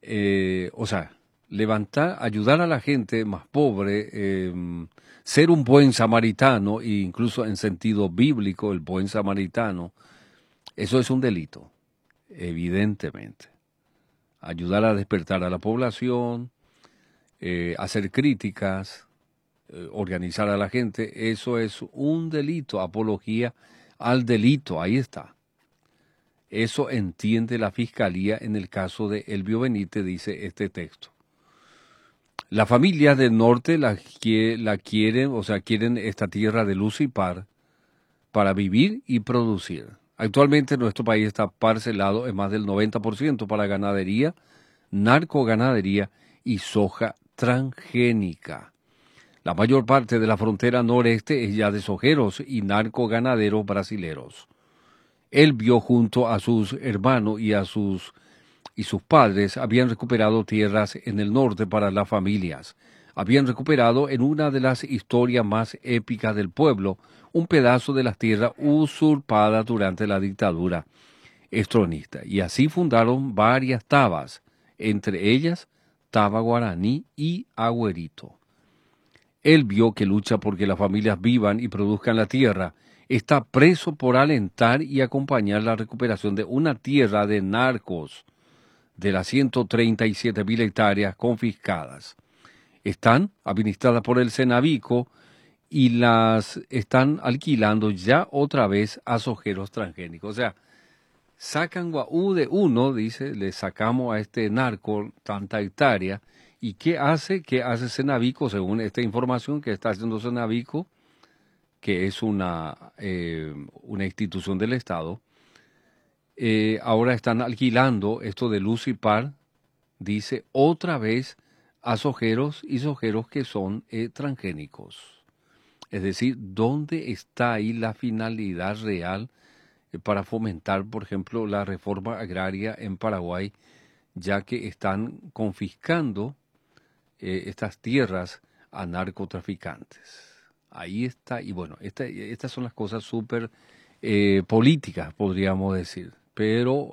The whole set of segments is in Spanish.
o sea, levantar, ayudar a la gente más pobre, ser un buen samaritano, e incluso en sentido bíblico, el buen samaritano, eso es un delito, evidentemente. Ayudar a despertar a la población, hacer críticas, organizar a la gente, eso es un delito, apología al delito, ahí está. Eso entiende la Fiscalía en el caso de Elvio Benítez, dice este texto. Las familias del norte la quieren, o sea, quieren esta tierra de luz y par para vivir y producir. Actualmente nuestro país está parcelado en más del 90% para ganadería, narcoganadería y soja transgénica. La mayor parte de la frontera noreste es ya de sojeros y narcoganaderos brasileros. Él vio junto a sus hermanos y sus padres habían recuperado tierras en el norte para las familias. Habían recuperado en una de las historias más épicas del pueblo un pedazo de las tierras usurpadas durante la dictadura estronista. Y así fundaron varias tabas, entre ellas Taba Guaraní y Agüerito. Él vio que lucha porque las familias vivan y produzcan la tierra. Está preso por alentar y acompañar la recuperación de una tierra de narcos de las 137.000 hectáreas confiscadas. Están administradas por el Cenavico y las están alquilando ya otra vez a sojeros transgénicos. O sea, sacan guau de uno, dice, le sacamos a este narco tanta hectárea. ¿Y qué hace? ¿Qué hace Cenavico? Según esta información que está haciendo Cenavico, que es una institución del Estado, ahora están alquilando esto de luz y par, dice, otra vez a sojeros y sojeros que son transgénicos. Es decir, ¿dónde está ahí la finalidad real para fomentar, por ejemplo, la reforma agraria en Paraguay, ya que están confiscando estas tierras a narcotraficantes? Ahí está, y bueno, estas son las cosas súper políticas, podríamos decir, pero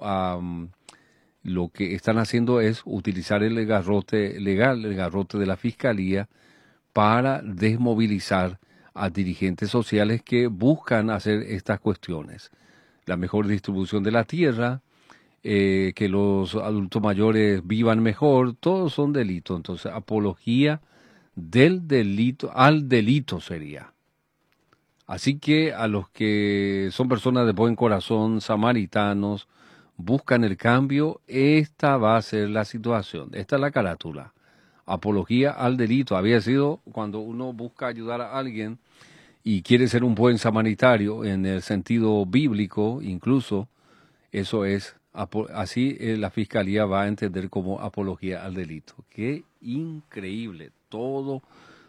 lo que están haciendo es utilizar el garrote legal, el garrote de la Fiscalía, para desmovilizar a dirigentes sociales que buscan hacer estas cuestiones. La mejor distribución de la tierra, que los adultos mayores vivan mejor, todos son delitos. Entonces, apología del delito, al delito sería. Así que a los que son personas de buen corazón, samaritanos, buscan el cambio, esta va a ser la situación, esta es la carátula. Apología al delito había sido cuando uno busca ayudar a alguien y quiere ser un buen samaritario en el sentido bíblico, incluso, eso es, así la Fiscalía va a entender como apología al delito. Qué increíble, todo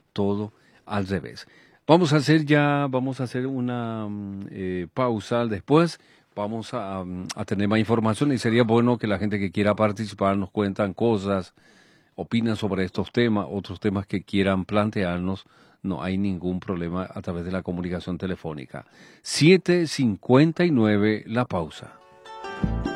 al revés. Vamos a hacer una pausa después. Vamos a tener más información y sería bueno que la gente que quiera participar nos cuentan cosas, opinan sobre estos temas, otros temas que quieran plantearnos. No hay ningún problema a través de la comunicación telefónica. 7:59, la pausa.